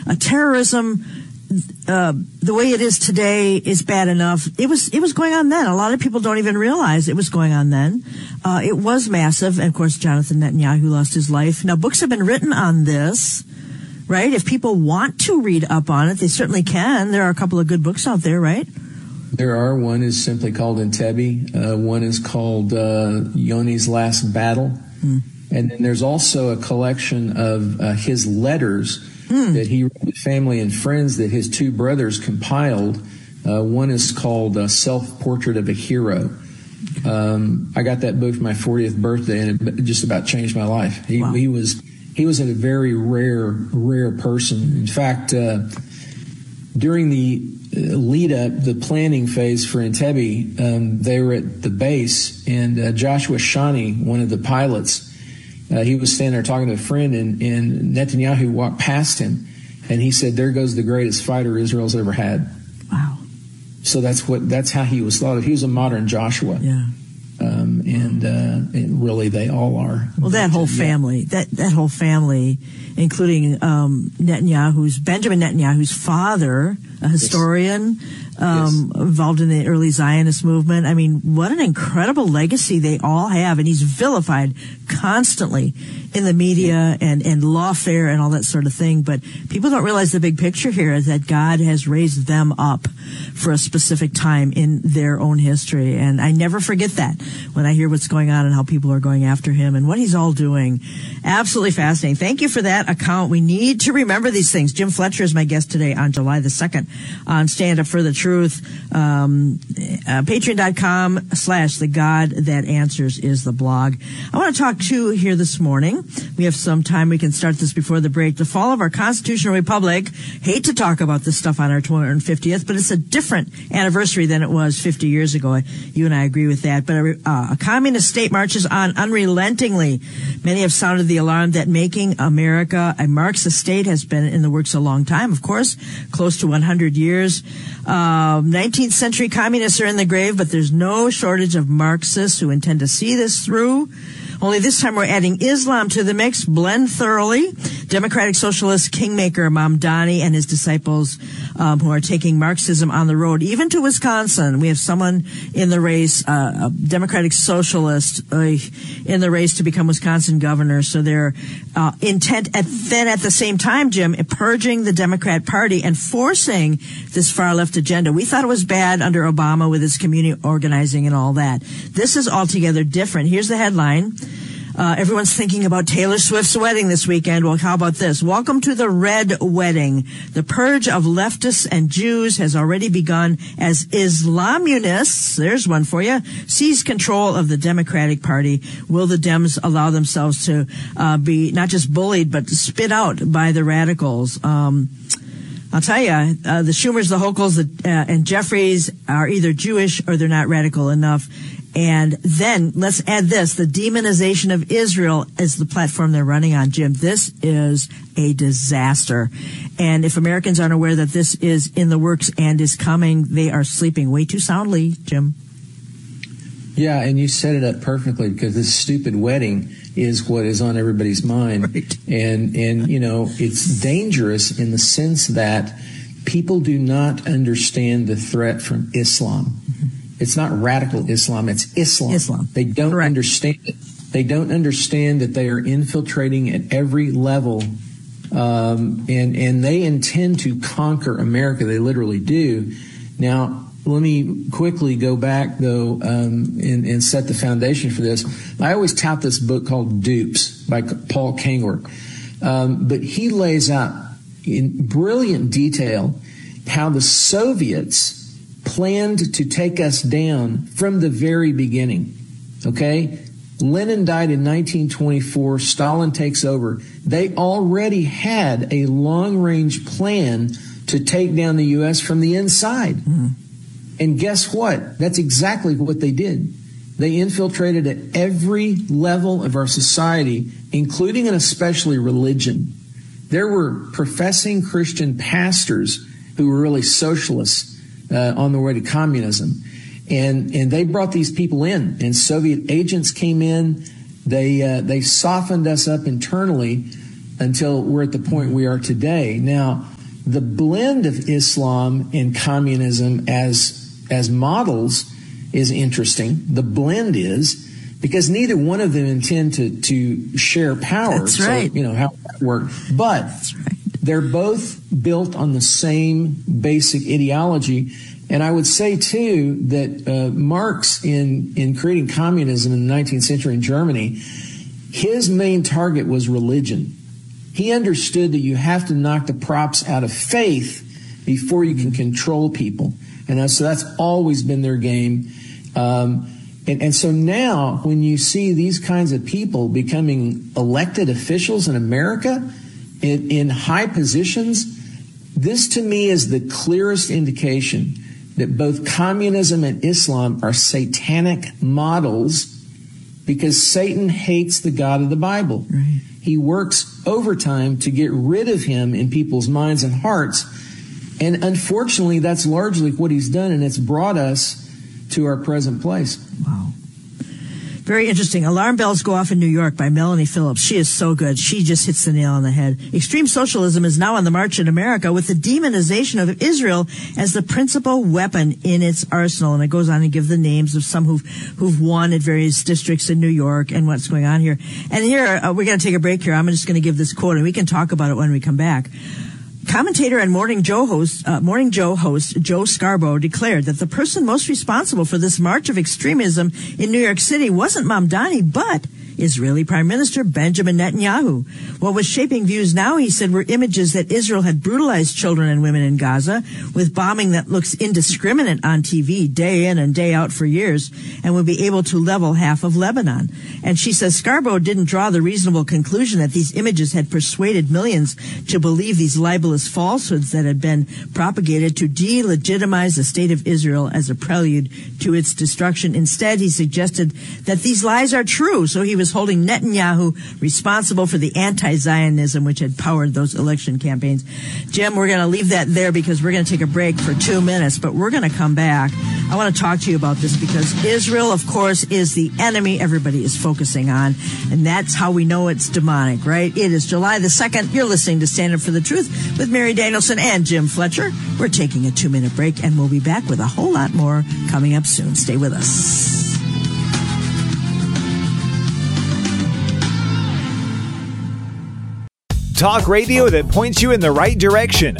terrorism, the way it is today is bad enough. It was going on then. A lot of people don't even realize it was going on then. It was massive. And of course, Jonathan Netanyahu lost his life. Now, books have been written on this, right? If people want to read up on it, they certainly can. There are a couple of good books out there, right? There are. One is simply called Entebbe. One is called Yoni's Last Battle. And then there's also a collection of his letters that he wrote to family and friends that his two brothers compiled. One is called Self-Portrait of a Hero. I got that book for my 40th birthday, and it just about changed my life. He was a very rare person. In fact, during the lead up, the planning phase for Entebbe, they were at the base, and Joshua Shani, one of the pilots, he was standing there talking to a friend, and Netanyahu walked past him, and he said, "There goes the greatest fighter Israel's ever had." Wow. So that's how he was thought of. He was a modern Joshua. Yeah. And really they all are. Well, that whole family, that whole family, including Benjamin Netanyahu's father, a historian, involved in the early Zionist movement. I mean, what an incredible legacy they all have. And he's vilified constantly in the media and lawfare and all that sort of thing. But people don't realize the big picture here is that God has raised them up for a specific time in their own history. And I never forget that when I hear what's going on and how people are going after him and what he's all doing. Absolutely fascinating. Thank you for that account. We need to remember these things. Jim Fletcher is my guest today on July the 2nd on Stand Up for the Truth. Patreon.com/The God That Answers is the blog. I want to talk to here this morning. We have some time. We can start this before the break. The fall of our constitutional republic. Hate to talk about this stuff on our 250th, but it's a different anniversary than it was 50 years ago. You and I agree with that. But a communist state marches on unrelentingly. Many have sounded the alarm that making America a Marxist state has been in the works a long time, of course, close to 100 years. 19th century communists are in the grave, but there's no shortage of Marxists who intend to see this through. Only this time we're adding Islam to the mix. Blend thoroughly. Democratic Socialist Kingmaker Mamdani and his disciples who are taking Marxism on the road, even to Wisconsin. We have someone in the race, a Democratic Socialist in the race to become Wisconsin governor. So they're intent then at the same time, Jim, purging the Democrat Party and forcing this far left agenda. We thought it was bad under Obama with his community organizing and all that. This is altogether different. Here's the headline. Everyone's thinking about Taylor Swift's wedding this weekend. Well, how about this? Welcome to the Red Wedding. The purge of leftists and Jews has already begun as Islamunists, there's one for you, seize control of the Democratic Party. Will the Dems allow themselves to be not just bullied, but spit out by the radicals? I'll tell you, the Schumers, the Hokels, and Jeffries are either Jewish or they're not radical enough. And then let's add this, the demonization of Israel is the platform they're running on, Jim. This is a disaster. And if Americans aren't aware that this is in the works and is coming, they are sleeping way too soundly, Jim. Yeah, and you set it up perfectly because this stupid wedding is what is on everybody's mind. Right. And you know, it's dangerous in the sense that people do not understand the threat from Islam. It's not radical Islam, it's Islam. They don't understand it. They don't understand that they are infiltrating at every level, and they intend to conquer America. They literally do. Now, let me quickly go back, though, and set the foundation for this. I always tout this book called Dupes by Paul Kengor, but he lays out in brilliant detail how the Soviets planned to take us down from the very beginning. Okay? Lenin died in 1924. Stalin takes over. They already had a long-range plan to take down the U.S. from the inside. Mm-hmm. And guess what? That's exactly what they did. They infiltrated at every level of our society, including and especially religion. There were professing Christian pastors who were really socialists on the way to communism. And they brought these people in, and Soviet agents came in. They softened us up internally until we're at the point we are today. Now, the blend of Islam and communism as models is interesting. The blend is because neither one of them intend to share power. That's right. So, how that work. But they're both built on the same basic ideology. And I would say, too, that Marx, in creating communism in the 19th century in Germany, his main target was religion. He understood that you have to knock the props out of faith before you can control people. And so that's always been their game. And so now when you see these kinds of people becoming elected officials in America in high positions, this to me is the clearest indication that both communism and Islam are satanic models because Satan hates the God of the Bible. Right. He works overtime to get rid of him in people's minds and hearts. And unfortunately, that's largely what he's done, and it's brought us to our present place. Wow. Very interesting. Alarm Bells Go Off in New York by Melanie Phillips. She is so good. She just hits the nail on the head. Extreme socialism is now on the march in America with the demonization of Israel as the principal weapon in its arsenal. And it goes on to give the names of some who've won at various districts in New York and what's going on here. And here, we're going to take a break here. I'm just going to give this quote and we can talk about it when we come back. Commentator and Morning Joe host Joe Scarborough declared that the person most responsible for this march of extremism in New York City wasn't Mamdani, but Israeli Prime Minister Benjamin Netanyahu. What was shaping views now, he said, were images that Israel had brutalized children and women in Gaza with bombing that looks indiscriminate on TV day in and day out for years and would be able to level half of Lebanon. And she says Scarborough didn't draw the reasonable conclusion that these images had persuaded millions to believe these libelous falsehoods that had been propagated to delegitimize the state of Israel as a prelude to its destruction. Instead, he suggested that these lies are true, so he was holding Netanyahu responsible for the anti-Zionism which had powered those election campaigns. Jim, we're going to leave that there because we're going to take a break for 2 minutes, but we're going to come back. I want to talk to you about this because Israel, of course, is the enemy everybody is focusing on, and that's how we know it's demonic, right? It is July the 2nd. You're listening to Stand Up for the Truth with Mary Danielson and Jim Fletcher. We're taking a 2-minute break, and we'll be back with a whole lot more coming up soon. Stay with us. Talk radio that points you in the right direction.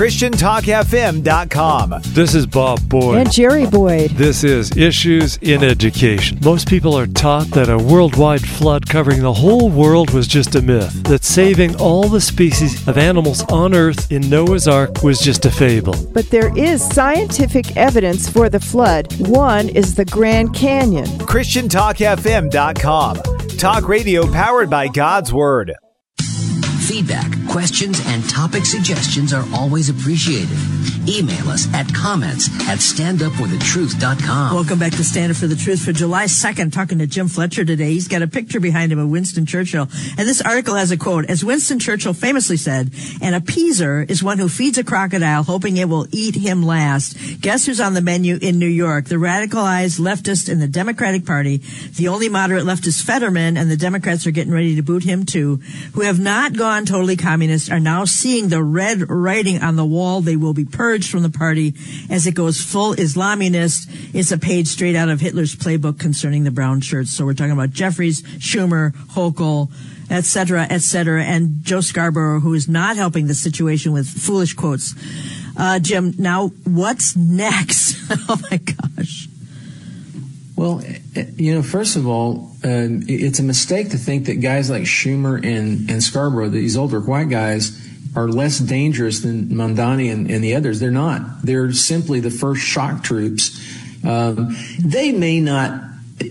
ChristianTalkFM.com. This is Bob Boyd. And Jerry Boyd. This is Issues in Education. Most people are taught that a worldwide flood covering the whole world was just a myth, that saving all the species of animals on Earth in Noah's Ark was just a fable. But there is scientific evidence for the flood. One is the Grand Canyon. ChristianTalkFM.com. Talk radio powered by God's Word. Feedback, questions, and topic suggestions are always appreciated. Email us at comments@standupforthetruth.com. Welcome back to Stand Up for the Truth for July 2nd. Talking to Jim Fletcher today. He's got a picture behind him of Winston Churchill. And this article has a quote. As Winston Churchill famously said, an appeaser is one who feeds a crocodile hoping it will eat him last. Guess who's on the menu in New York? The radicalized leftist in the Democratic Party. The only moderate left is Fetterman, and the Democrats are getting ready to boot him too, who have not gone totally communist, are now seeing the red writing on the wall. They will be purged from the party as it goes full Islamist. It's a page straight out of Hitler's playbook concerning the brown shirts. So we're talking about Jeffries, Schumer, Hochul, et cetera, and Joe Scarborough, who is not helping the situation with foolish quotes. Jim, now what's next? Oh my gosh. Well, first of all, it's a mistake to think that guys like Schumer and Scarborough, these older white guys, are less dangerous than Mamdani and the others. They're not. They're simply the first shock troops. They may not,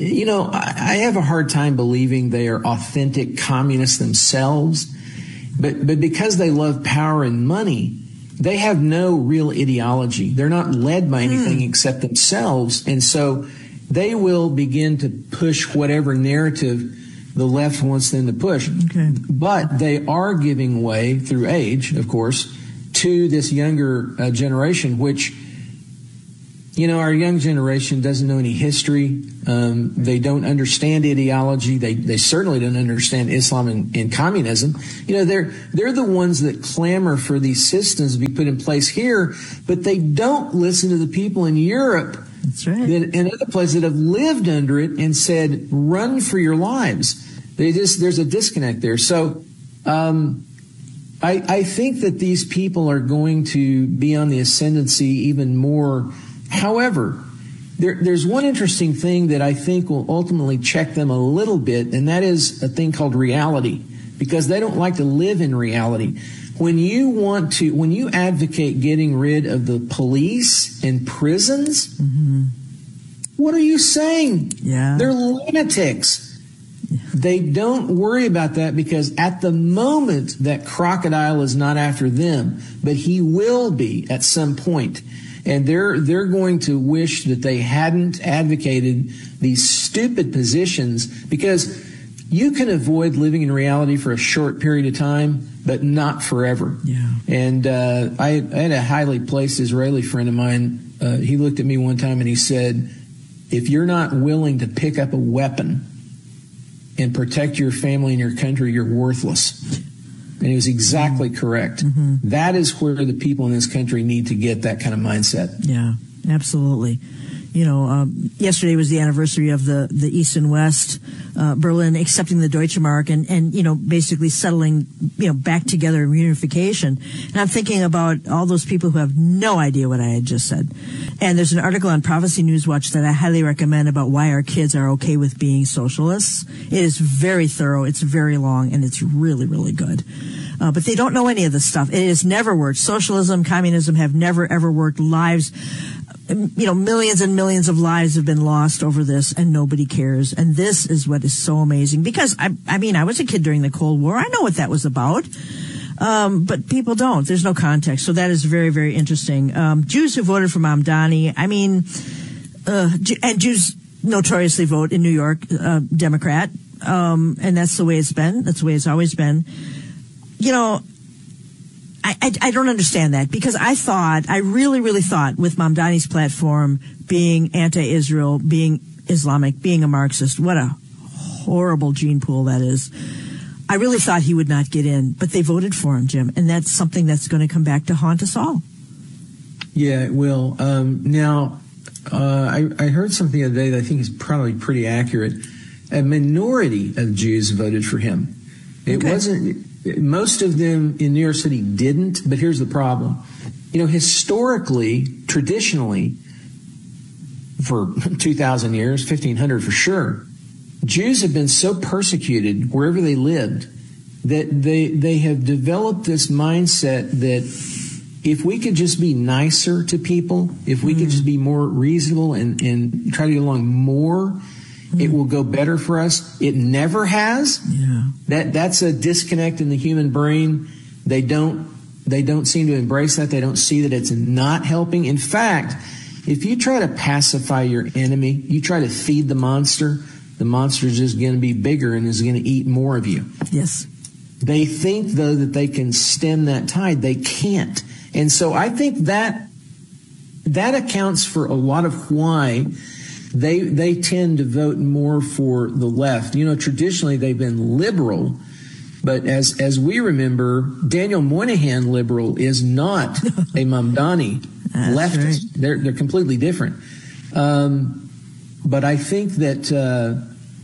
I have a hard time believing they are authentic communists themselves, but because they love power and money, they have no real ideology. They're not led by anything except themselves. And so they will begin to push whatever narrative the left wants them to push. Okay. But they are giving way, through age, of course, to this younger generation, which, Our young generation doesn't know any history. They don't understand ideology. They certainly don't understand Islam and communism. They're the ones that clamor for these systems to be put in place here, but they don't listen to the people in Europe. That's right. And other places that have lived under it and said, run for your lives. There's a disconnect there. So, I think that these people are going to be on the ascendancy even more. However, there's one interesting thing that I think will ultimately check them a little bit, and that is a thing called reality, because they don't like to live in reality. When you advocate getting rid of the police and prisons, what are you saying? Yeah. They're lunatics. They don't worry about that, because at the moment that crocodile is not after them, but he will be at some point. And they're going to wish that they hadn't advocated these stupid positions, because you can avoid living in reality for a short period of time, but not forever. Yeah. And I had a highly placed Israeli friend of mine. He looked at me one time and he said, if you're not willing to pick up a weapon and protect your family and your country, you're worthless. And he was exactly correct. That is where the people in this country need to get that kind of mindset. Yeah, absolutely. Yesterday was the anniversary of the East and West, Berlin accepting the Deutsche Mark and basically settling, back together in reunification. And I'm thinking about all those people who have no idea what I had just said. And there's an article on Prophecy News Watch that I highly recommend about why our kids are okay with being socialists. It is very thorough. It's very long, and it's really, really good. But they don't know any of this stuff. It has never worked. Socialism, communism have never, ever worked. Lives, millions and millions of lives have been lost over this, and nobody cares. And this is what is so amazing, because I was a kid during the Cold War. I know what that was about. But people don't. There's no context. So that is very, very interesting. Jews who voted for Mamdani, and Jews notoriously vote in New York, Democrat. And that's the way it's been. That's the way it's always been. I don't understand that, because I really, really thought with Mamdani's platform being anti-Israel, being Islamic, being a Marxist, what a horrible gene pool that is. I really thought he would not get in, but they voted for him, Jim, and that's something that's going to come back to haunt us all. Yeah, it will. I heard something the other day that I think is probably pretty accurate. A minority of Jews voted for him. It wasn't. Most of them in New York City didn't, but here's the problem. Historically, traditionally, for 2,000 years, 1,500 for sure, Jews have been so persecuted wherever they lived that they have developed this mindset that if we could just be nicer to people, if we could just be more reasonable and try to get along more, it will go better for us. It never has. Yeah. That's a disconnect in the human brain. They don't seem to embrace that. They don't see that it's not helping. In fact, if you try to pacify your enemy, you try to feed the monster's just going to be bigger and is going to eat more of you. Yes. They think, though, that they can stem that tide. They can't. And so I think that accounts for a lot of why they tend to vote more for the left. Traditionally they've been liberal, but as we remember, Daniel Moynihan liberal is not a Mamdani leftist. Right. They're completely different. But I think that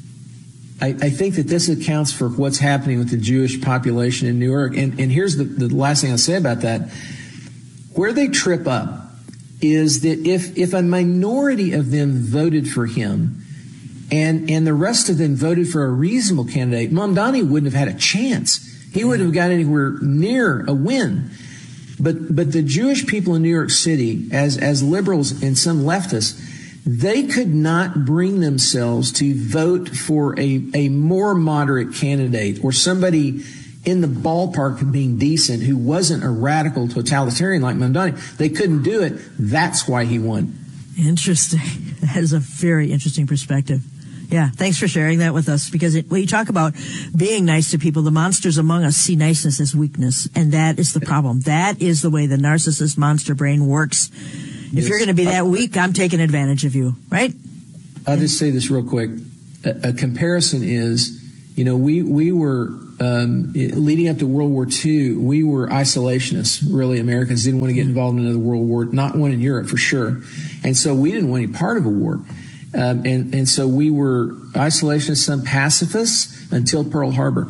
I think that this accounts for what's happening with the Jewish population in New York. And here's the last thing I'll say about that. Where they trip up is that if a minority of them voted for him and the rest of them voted for a reasonable candidate, Mamdani wouldn't have had a chance. He wouldn't have got anywhere near a win. But the Jewish people in New York City, as liberals and some leftists, they could not bring themselves to vote for a more moderate candidate or somebody in the ballpark of being decent who wasn't a radical totalitarian like Mamdani. They couldn't do it. That's why he won. Interesting. That is a very interesting perspective. Yeah, thanks for sharing that with us, because when you talk about being nice to people, the monsters among us see niceness as weakness, and that is the problem. That is the way the narcissist monster brain works. If you're going to be that weak, I'm taking advantage of you, right? I'll just say this real quick. A comparison is, we were, leading up to World War II, we were isolationists, really. Americans didn't want to get involved in another world war, not one in Europe for sure. And so we didn't want any part of a war. And so we were isolationists, some pacifists, until Pearl Harbor.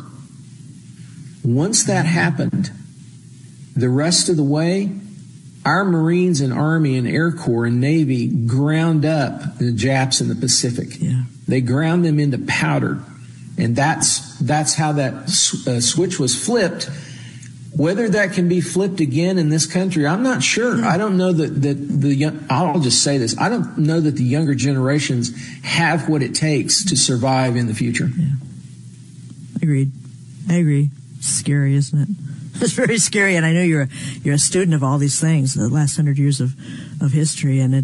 Once that happened, the rest of the way, our Marines and Army and Air Corps and Navy ground up the Japs in the Pacific. Yeah. They ground them into powder. And that's how that switch was flipped. Whether that can be flipped again in this country, I'm not sure. I don't know I'll just say this. I don't know that the younger generations have what it takes to survive in the future. Yeah. Agreed. I agree. It's scary, isn't it? It's very scary, and I know you're a student of all these things, the last 100 years of history, and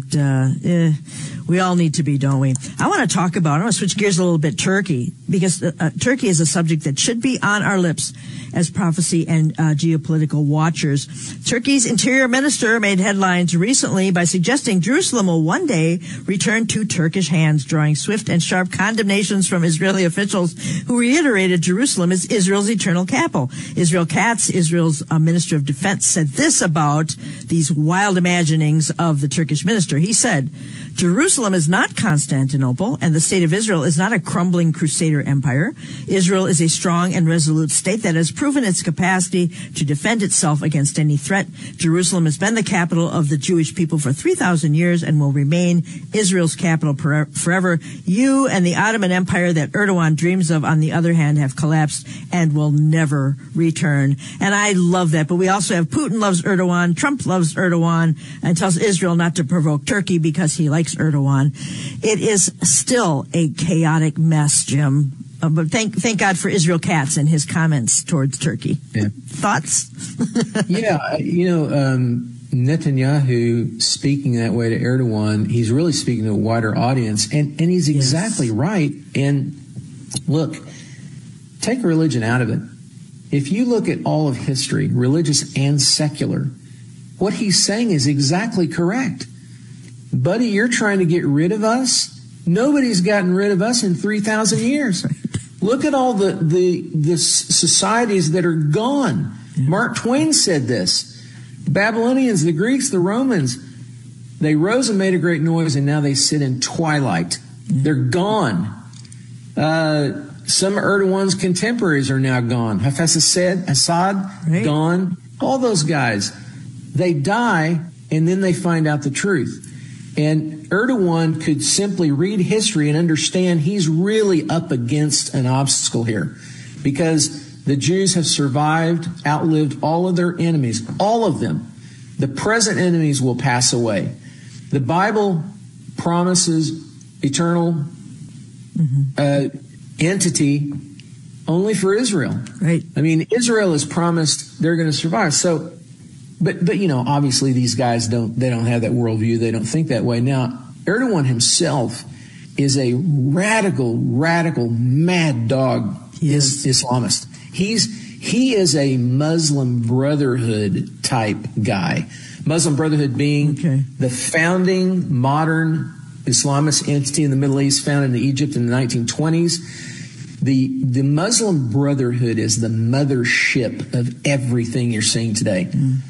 we all need to be, don't we? I want to switch gears a little bit, Turkey, because Turkey is a subject that should be on our lips as prophecy and geopolitical watchers. Turkey's interior minister made headlines recently by suggesting Jerusalem will one day return to Turkish hands, drawing swift and sharp condemnations from Israeli officials who reiterated Jerusalem is Israel's eternal capital. Israel Katz, Israel's Minister of Defense, said this about these wild imaginings of the Turkish minister. He said, Jerusalem is not Constantinople, and the state of Israel is not a crumbling crusader empire. Israel is a strong and resolute state that has proven its capacity to defend itself against any threat. Jerusalem has been the capital of the Jewish people for 3,000 years and will remain Israel's capital forever. You and the Ottoman Empire that Erdogan dreams of, on the other hand, have collapsed and will never return. And I love that. But we also have Putin loves Erdogan, Trump loves Erdogan, and tells Israel not to provoke Turkey because he likes Erdogan. It is still a chaotic mess, Jim. But thank God for Israel Katz and his comments towards Turkey. Yeah. Thoughts? Yeah, Netanyahu speaking that way to Erdogan, he's really speaking to a wider audience, and he's exactly right. And look, take religion out of it. If you look at all of history, religious and secular, what he's saying is exactly correct. Buddy, you're trying to get rid of us? Nobody's gotten rid of us in 3,000 years. Look at all the societies that are gone. Yeah. Mark Twain said this. The Babylonians, the Greeks, the Romans, they rose and made a great noise, and now they sit in twilight. They're gone. Some of Erdogan's contemporaries are now gone. Hafez Assad, right. Gone. All those guys. They die, and then they find out the truth. And Erdogan could simply read history and understand he's really up against an obstacle here, because the Jews have survived, outlived all of their enemies, all of them. The present enemies will pass away. The Bible promises eternal entity only for Israel. Right. I mean, Israel is promised they're going to survive. So, but obviously these guys don't have that worldview. They don't think that way. Now, Erdogan himself is a radical, mad dog Islamist. He is a Muslim Brotherhood type guy. Muslim Brotherhood being the founding modern Islamist entity in the Middle East, founded in Egypt in the 1920s. The Muslim Brotherhood is the mothership of everything you're seeing today.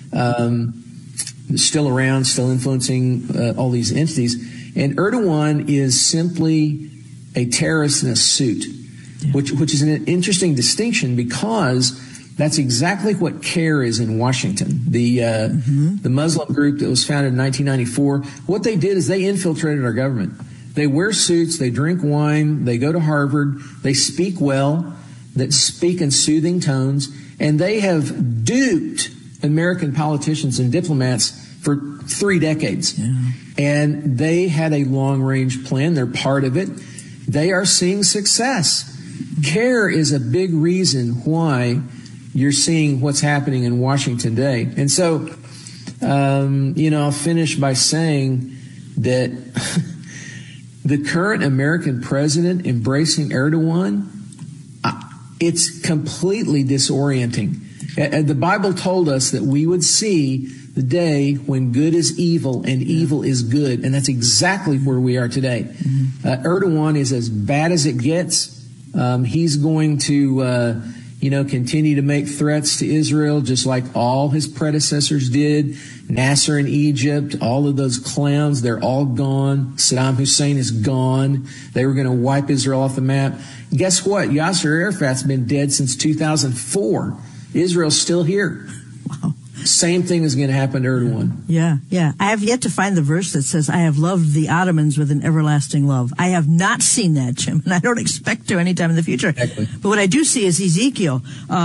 Still around, still influencing all these entities. And Erdogan is simply a terrorist in a suit, which is an interesting distinction, because that's exactly what CAIR is in Washington. The Muslim group that was founded in 1994. What they did is they infiltrated our government. They wear suits, they drink wine, they go to Harvard, they speak well, that speak in soothing tones, and they have duped American politicians and diplomats for 3 decades. Yeah. And they had a long-range plan. They're part of it. They are seeing success. CAIR is a big reason why you're seeing what's happening in Washington today. And so, I'll finish by saying that the current American president embracing Erdogan, it's completely disorienting. The Bible told us that we would see the day when good is evil and evil is good. And that's exactly where we are today. Erdogan is as bad as it gets. He's going to, continue to make threats to Israel, just like all his predecessors did. Nasser in Egypt, all of those clowns, they're all gone. Saddam Hussein is gone. They were going to wipe Israel off the map. Guess what? Yasser Arafat's been dead since 2004. Israel's still here. Wow. Same thing is going to happen to Erdogan. Yeah. I have yet to find the verse that says, I have loved the Ottomans with an everlasting love. I have not seen that, Jim, and I don't expect to anytime in the future. Exactly. But what I do see is Ezekiel,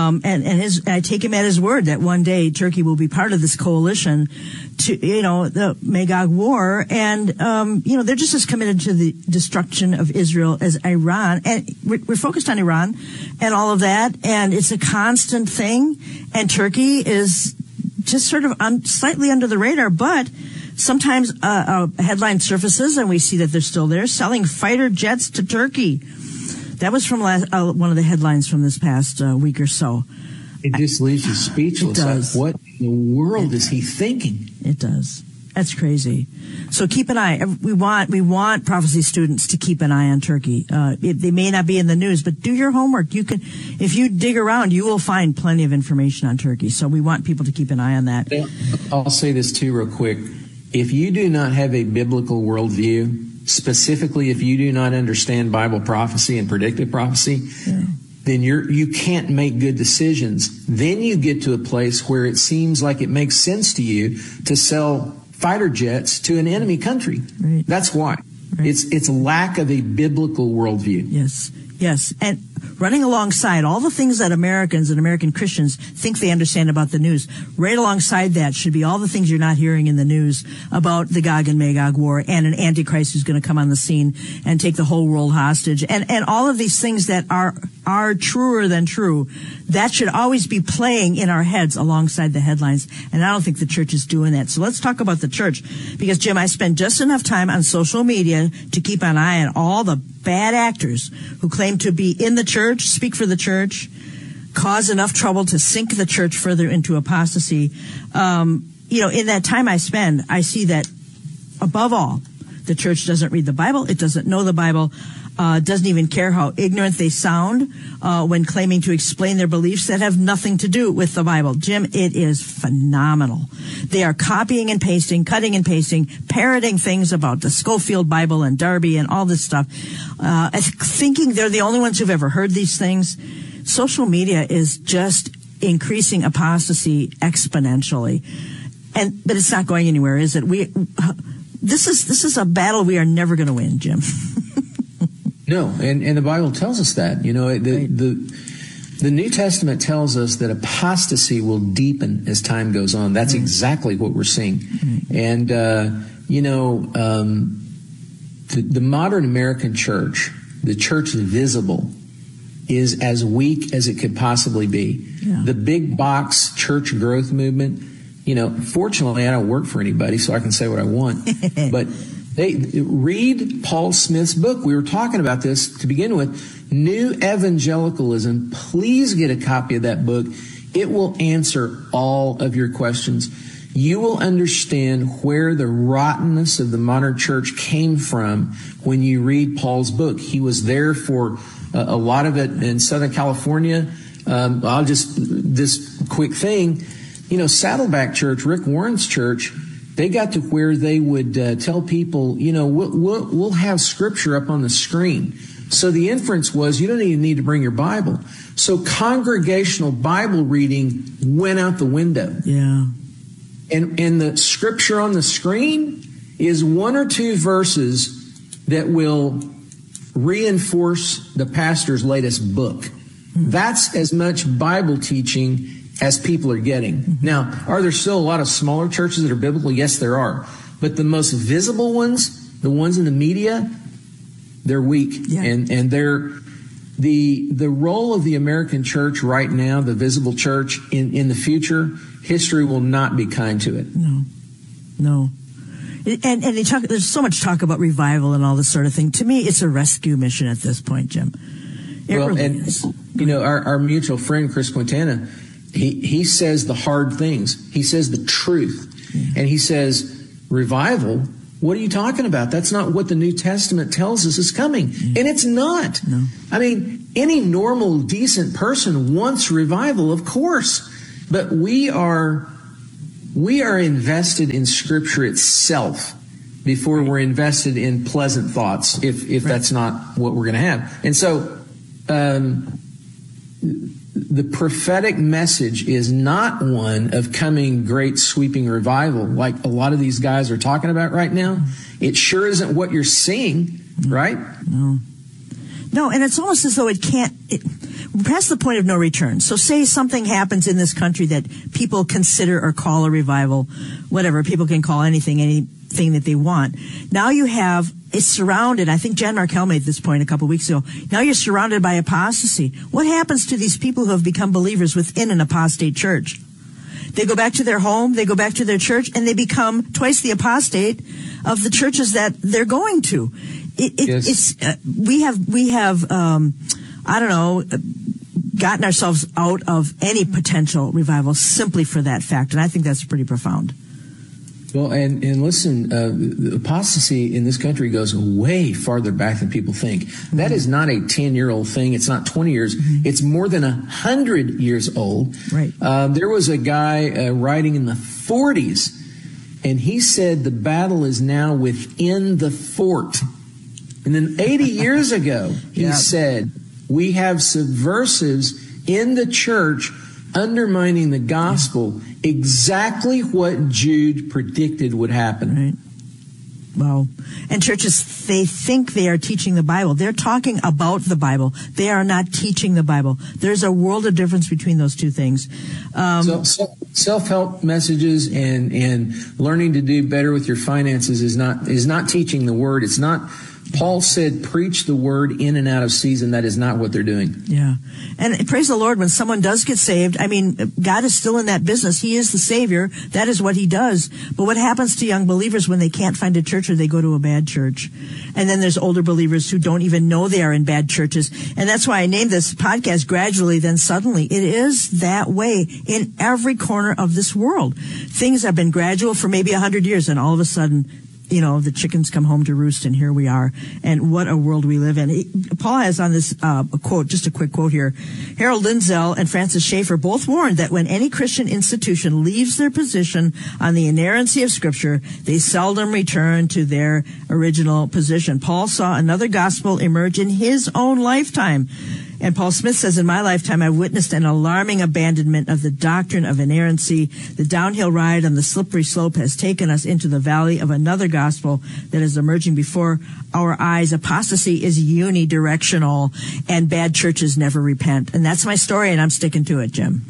and I take him at his word that one day Turkey will be part of this coalition to, the Magog War, and, they're just as committed to the destruction of Israel as Iran, and we're focused on Iran and all of that, and it's a constant thing, and Turkey is just sort of slightly under the radar, but sometimes a headline surfaces and we see that they're still there, selling fighter jets to Turkey. That was from one of the headlines from this past week or so. It just leaves you speechless. It does. What in the world is he thinking? It does. That's crazy. So keep an eye. We want prophecy students to keep an eye on Turkey. They may not be in the news, but do your homework. You can, if you dig around, you will find plenty of information on Turkey. So we want people to keep an eye on that. I'll say this too real quick. If you do not have a biblical worldview, specifically if you do not understand Bible prophecy and predictive prophecy, then you can't make good decisions. Then you get to a place where it seems like it makes sense to you to sell fighter jets to an enemy country. Right. That's why. Right. It's a lack of a biblical worldview. Yes. And running alongside all the things that Americans and American Christians think they understand about the news, right alongside that should be all the things you're not hearing in the news about the Gog and Magog war and an Antichrist who's going to come on the scene and take the whole world hostage and all of these things that are truer than true. That should always be playing in our heads alongside the headlines. And I don't think the church is doing that. So let's talk about the church. Because, Jim, I spend just enough time on social media to keep an eye on all the bad actors who claim to be in the church, speak for the church, cause enough trouble to sink the church further into apostasy. In that time I spend, I see that above all, the church doesn't read the Bible. It doesn't know the Bible. Doesn't even care how ignorant they sound when claiming to explain their beliefs that have nothing to do with the Bible. Jim, it is phenomenal. They are copying and pasting, cutting and pasting, parroting things about the Schofield Bible and Darby and all this stuff, thinking they're the only ones who've ever heard these things. Social media is just increasing apostasy exponentially. But it's not going anywhere, is it? This is a battle we are never going to win, Jim. No, and the Bible tells us that. The New Testament tells us that apostasy will deepen as time goes on. That's exactly what we're seeing. And, the modern American church, the church visible, is as weak as it could possibly be. Yeah. The big box church growth movement, fortunately I don't work for anybody, so I can say what I want. But read Paul Smith's book. We were talking about this to begin with. New Evangelicalism. Please get a copy of that book. It will answer all of your questions. You will understand where the rottenness of the modern church came from when you read Paul's book. He was there for a lot of it in Southern California. This quick thing, Saddleback Church, Rick Warren's church, they got to where they would tell people, we'll have scripture up on the screen. So the inference was you don't even need to bring your Bible. So congregational Bible reading went out the window. Yeah. And the scripture on the screen is one or two verses that will reinforce the pastor's latest book. That's as much Bible teaching as people are getting. Now, are there still a lot of smaller churches that are biblical? Yes, there are. But the most visible ones, the ones in the media, they're weak. Yeah. And they're the role of the American church right now, the visible church in the future, history will not be kind to it. No. And there's so much talk about revival and all this sort of thing. To me, it's a rescue mission at this point, Jim. It really is. Our mutual friend, Chris Quintana, he says the hard things. He says the truth. And he says, revival? What are you talking about? That's not what the New Testament tells us is coming. And it's not. No. I mean, any normal, decent person wants revival, of course. But we are invested in Scripture itself before we're invested in pleasant thoughts, if that's not what we're going to have. And so the prophetic message is not one of coming great sweeping revival like a lot of these guys are talking about right now. It sure isn't what you're seeing, right? No, and it's almost as though past the point of no return. So say something happens in this country that people consider or call a revival, whatever, people can call anything that they want. Now it's surrounded. I think Jan Markell made this point a couple of weeks ago. Now you're surrounded by apostasy. What happens to these people who have become believers within an apostate church? They go back to their home, they go back to their church, and they become twice the apostate of the churches that they're going to. We have I don't know, gotten ourselves out of any potential revival simply for that fact, and I think that's pretty profound. Well, and listen, the apostasy in this country goes way farther back than people think. That is not a 10-year-old thing. It's not 20 years. It's more than 100 years old. Right. There was a guy writing in the 40s, and he said the battle is now within the fort. And then 80 years ago, he said, we have subversives in the church undermining the gospel, exactly what Jude predicted would happen. Right. Wow. And churches, they think they are teaching the Bible. They're talking about the Bible. They are not teaching the Bible. There's a world of difference between those two things. So self-help messages and learning to do better with your finances is not teaching the word. It's not. Paul said, preach the word in and out of season. That is not what they're doing. Yeah. And praise the Lord, when someone does get saved, I mean, God is still in that business. He is the Savior. That is what He does. But what happens to young believers when they can't find a church or they go to a bad church? And then there's older believers who don't even know they are in bad churches. And that's why I named this podcast Gradually, Then Suddenly. It is that way in every corner of this world. Things have been gradual for maybe 100 years, and all of a sudden, the chickens come home to roost, and here we are. And what a world we live in. Paul has on this quote, just a quick quote here. Harold Lindsell and Francis Schaeffer both warned that when any Christian institution leaves their position on the inerrancy of Scripture, they seldom return to their original position. Paul saw another gospel emerge in his own lifetime. And Paul Smith says, in my lifetime, I witnessed an alarming abandonment of the doctrine of inerrancy. The downhill ride on the slippery slope has taken us into the valley of another gospel that is emerging before our eyes. Apostasy is unidirectional, and bad churches never repent. And that's my story, and I'm sticking to it, Jim.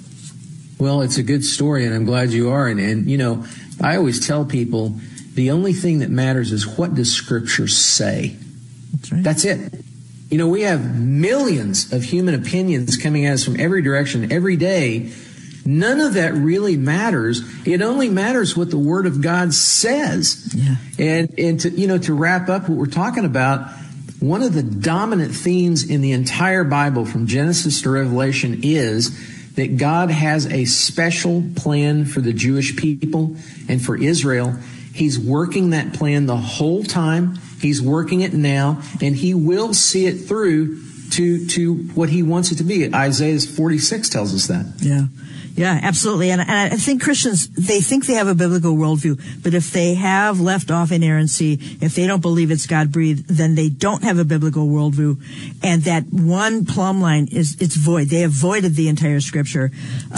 Well, it's a good story, and I'm glad you are. And I always tell people the only thing that matters is what does Scripture say? That's right. That's it. We have millions of human opinions coming at us from every direction every day. None of that really matters. It only matters what the Word of God says. Yeah. And to wrap up what we're talking about, one of the dominant themes in the entire Bible from Genesis to Revelation is that God has a special plan for the Jewish people and for Israel. He's working that plan the whole time. He's working it now, and He will see it through to what He wants it to be. Isaiah 46 tells us that. Yeah, absolutely. And I think Christians, they think they have a biblical worldview, but if they have left off inerrancy, if they don't believe it's God-breathed, then they don't have a biblical worldview. And that one plumb line it's void. They have voided the entire Scripture.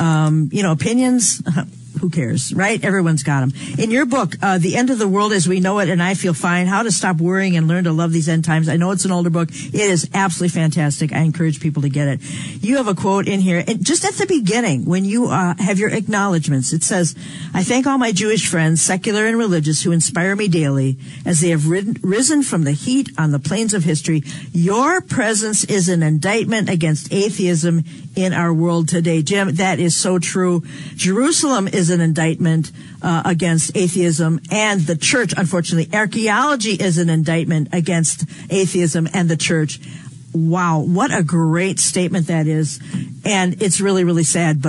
Opinions, who cares, right? Everyone's got them. In your book, The End of the World as We Know It and I Feel Fine, How to Stop Worrying and Learn to Love These End Times. I know it's an older book. It is absolutely fantastic. I encourage people to get it. You have a quote in here, and just at the beginning, when you have your acknowledgments, it says, I thank all my Jewish friends, secular and religious, who inspire me daily as they have risen from the heat on the plains of history. Your presence is an indictment against atheism in our world today. Jim, that is so true. Jerusalem is an indictment against atheism and the church, unfortunately. Archaeology is an indictment against atheism and the church. Wow, what a great statement that is. And it's really, really sad, but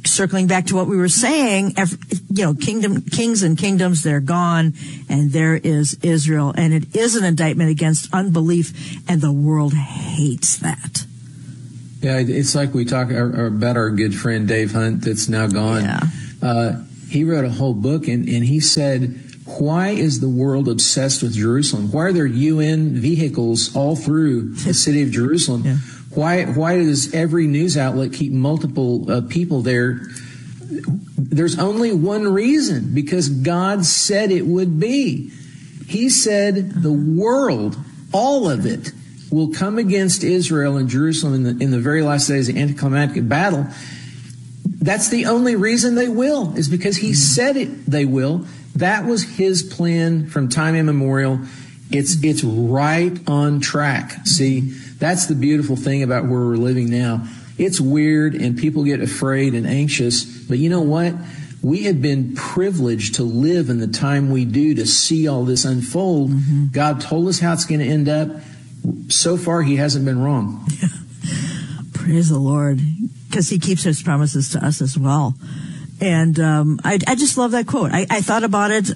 circling back to what we were saying, kings and kingdoms, they're gone, and there is Israel, and it is an indictment against unbelief, and the world hates that. Yeah, it's like we talk about our good friend Dave Hunt that's now gone. Yeah. He wrote a whole book, and he said, why is the world obsessed with Jerusalem? Why are there UN vehicles all through the city of Jerusalem? Yeah. Why does every news outlet keep multiple people there? There's only one reason, because God said it would be. He said the world, all of it, will come against Israel and Jerusalem in the very last days of the anticlimactic battle. That's the only reason they will, is because he said it, they will. That was his plan from time immemorial. It's right on track. See, that's the beautiful thing about where we're living now. It's weird and people get afraid and anxious, but you know what? We have been privileged to live in the time we do to see all this unfold. Mm-hmm. God told us how it's going to end up. So far, he hasn't been wrong. Praise the Lord, because he keeps his promises to us as well. And I just love that quote. I thought about it,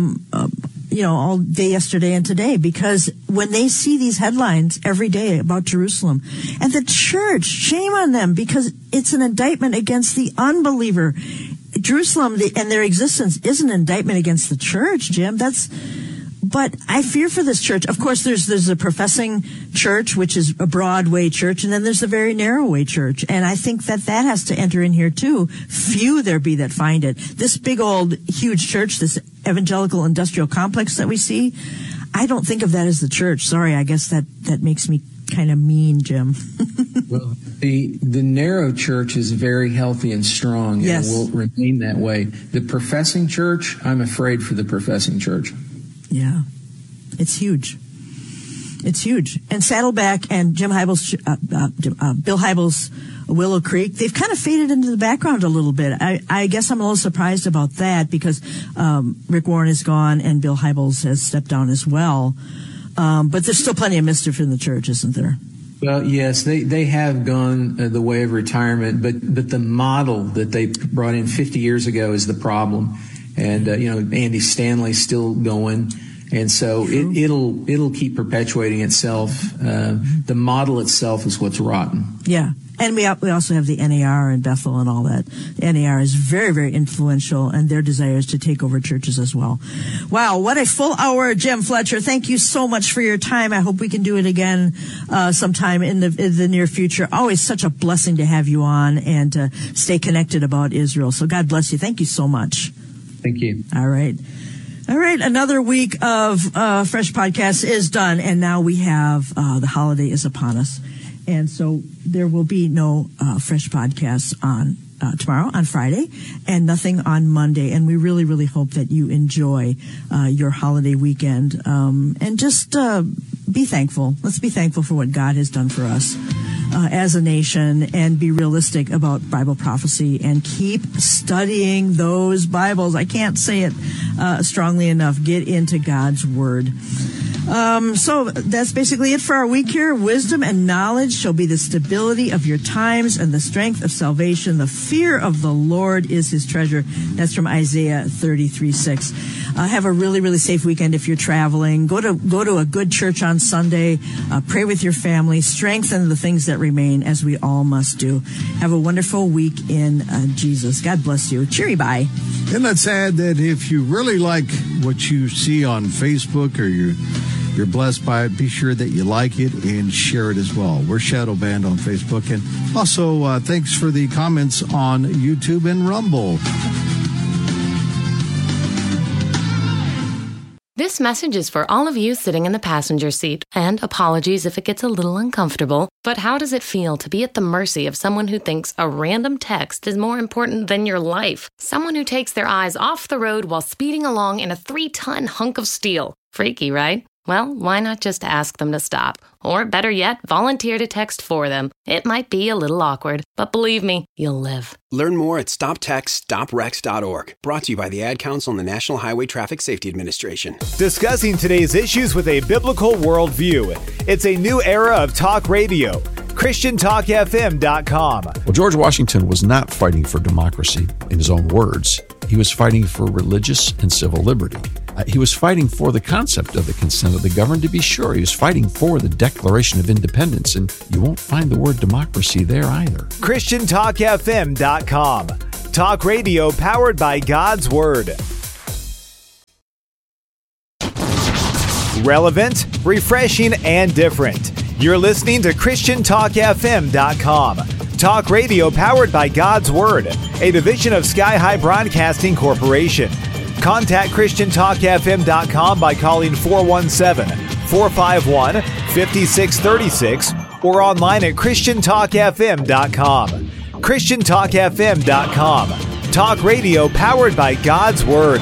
all day yesterday and today, because when they see these headlines every day about Jerusalem and the church, shame on them, because it's an indictment against the unbeliever. Jerusalem and their existence is an indictment against the church, Jim. But I fear for this church. Of course, there's a professing church, which is a Broadway church, and then there's a very narrow way church. And I think that has to enter in here too. Few there be that find it. This big old huge church, this evangelical industrial complex that we see, I don't think of that as the church. Sorry, I guess that makes me kind of mean, Jim. Well, the narrow church is very healthy and strong, yes, and will remain that way. The professing church, I'm afraid for the professing church. Yeah, it's huge. It's huge. And Saddleback and Bill Hybels' Willow Creek, they've kind of faded into the background a little bit. I guess I'm a little surprised about that, because Rick Warren is gone and Bill Hybels has stepped down as well. But there's still plenty of mischief in the church, isn't there? Well, yes, they have gone the way of retirement, but the model that they brought in 50 years ago is the problem. And, Andy Stanley's still going. And so it'll keep perpetuating itself. The model itself is what's rotten. Yeah. And we also have the NAR in Bethel and all that. The NAR is very, very influential, and their desire is to take over churches as well. Wow, what a full hour, Jim Fletcher. Thank you so much for your time. I hope we can do it again sometime in the near future. Always such a blessing to have you on and to stay connected about Israel. So God bless you. Thank you so much. Thank you. All right. Another week of Fresh Podcasts is done, and now we have the holiday is upon us. And so there will be no Fresh Podcasts on tomorrow, on Friday, and nothing on Monday. And we really, really hope that you enjoy your holiday weekend. And just be thankful. Let's be thankful for what God has done for us as a nation, and be realistic about Bible prophecy and keep studying those Bibles. I can't say it strongly enough. Get into God's Word. So that's basically it for our week here. Wisdom and knowledge shall be the stability of your times and the strength of salvation. The fear of the Lord is his treasure. That's from Isaiah 33:6. Have a really, really safe weekend if you're traveling. Go to a good church on Sunday. Pray with your family. Strengthen the things that remain, as we all must do. Have a wonderful week in Jesus. God bless you. Cheery bye. And let's add that if you really like what you see on Facebook, or you're blessed by it, be sure that you like it and share it as well. We're Shadow Band on Facebook. And also, thanks for the comments on YouTube and Rumble. This message is for all of you sitting in the passenger seat. And apologies if it gets a little uncomfortable. But how does it feel to be at the mercy of someone who thinks a random text is more important than your life? Someone who takes their eyes off the road while speeding along in a 3-ton hunk of steel. Freaky, right? Well, why not just ask them to stop? Or better yet, volunteer to text for them. It might be a little awkward, but believe me, you'll live. Learn more at stoptextstoprex.org. Brought to you by the Ad Council and the National Highway Traffic Safety Administration. Discussing today's issues with a biblical worldview. It's a new era of talk radio. ChristianTalkFM.com. Well, George Washington was not fighting for democracy in his own words. He was fighting for religious and civil liberty. He was fighting for the concept of the consent of the governed, to be sure. He was fighting for the Declaration of Independence, and you won't find the word democracy there either. ChristianTalkFM.com. Talk radio powered by God's Word. Relevant, refreshing, and different. You're listening to ChristianTalkFM.com. Talk radio powered by God's Word, a division of Sky High Broadcasting Corporation. Contact ChristianTalkFM.com by calling 417-451-5636 or online at ChristianTalkFM.com. ChristianTalkFM.com. Talk radio powered by God's Word.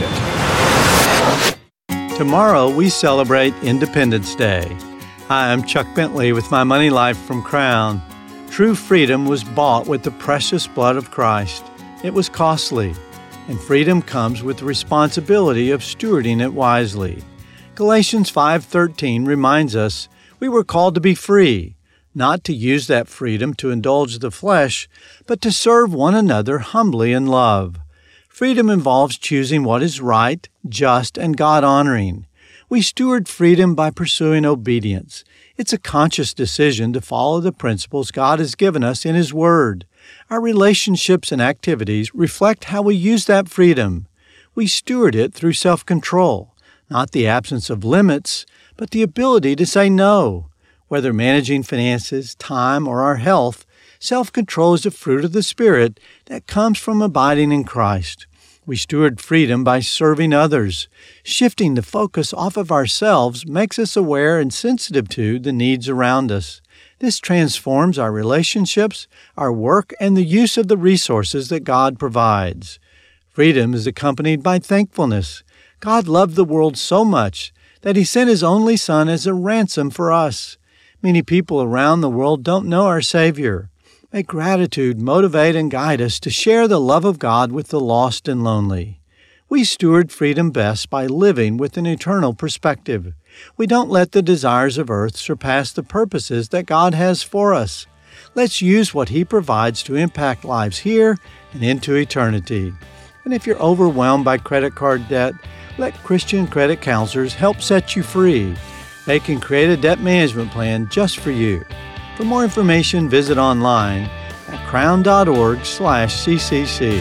Tomorrow we celebrate Independence Day. Hi, I'm Chuck Bentley with My Money Life from Crown. True freedom was bought with the precious blood of Christ. It was costly, and freedom comes with the responsibility of stewarding it wisely. Galatians 5:13 reminds us we were called to be free, not to use that freedom to indulge the flesh, but to serve one another humbly in love. Freedom involves choosing what is right, just, and God-honoring. We steward freedom by pursuing obedience. It's a conscious decision to follow the principles God has given us in His Word. Our relationships and activities reflect how we use that freedom. We steward it through self-control, not the absence of limits, but the ability to say no. Whether managing finances, time, or our health, self-control is a fruit of the Spirit that comes from abiding in Christ. We steward freedom by serving others. Shifting the focus off of ourselves makes us aware and sensitive to the needs around us. This transforms our relationships, our work, and the use of the resources that God provides. Freedom is accompanied by thankfulness. God loved the world so much that He sent His only Son as a ransom for us. Many people around the world don't know our Savior. May gratitude motivate and guide us to share the love of God with the lost and lonely. We steward freedom best by living with an eternal perspective. We don't let the desires of earth surpass the purposes that God has for us. Let's use what He provides to impact lives here and into eternity. And if you're overwhelmed by credit card debt, let Christian credit counselors help set you free. They can create a debt management plan just for you. For more information, visit online at crown.org/CCC.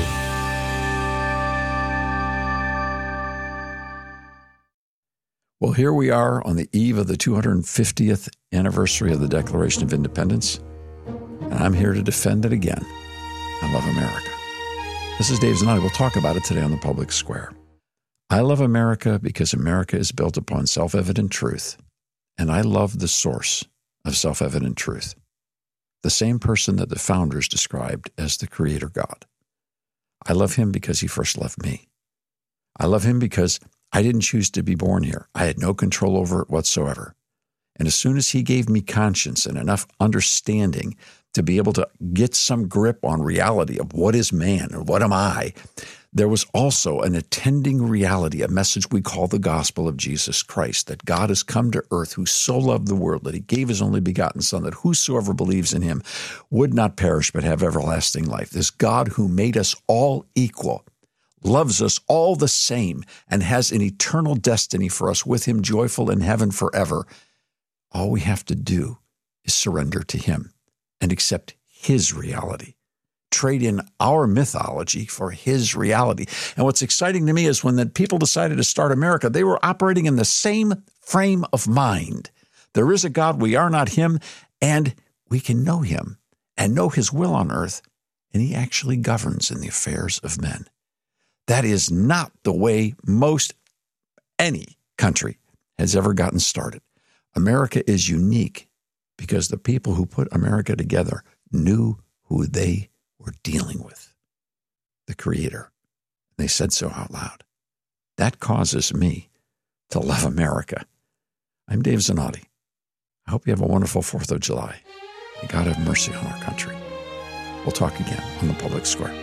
Well, here we are on the eve of the 250th anniversary of the Declaration of Independence, and I'm here to defend it again. I love America. This is Dave Zanotti. We'll talk about it today on the Public Square. I love America because America is built upon self-evident truth, and I love the source of self-evident truth, the same person that the founders described as the Creator God. I love Him because He first loved me. I love Him because I didn't choose to be born here. I had no control over it whatsoever. And as soon as He gave me conscience and enough understanding to be able to get some grip on reality of what is man and what am I, there was also an attending reality, a message we call the gospel of Jesus Christ, that God has come to earth who so loved the world that He gave His only begotten Son, that whosoever believes in Him would not perish but have everlasting life. This God who made us all equal, loves us all the same, and has an eternal destiny for us with Him, joyful in heaven forever. All we have to do is surrender to Him and accept His reality. Trade in our mythology for His reality. And what's exciting to me is when the people decided to start America, they were operating in the same frame of mind. There is a God, we are not Him, and we can know Him and know His will on earth, and He actually governs in the affairs of men. That is not the way most any country has ever gotten started. America is unique because the people who put America together knew who they were dealing with, the Creator. They said so out loud. That causes me to love America. I'm Dave Zanotti. I hope you have a wonderful 4th of July. May God have mercy on our country. We'll talk again on the Public Square.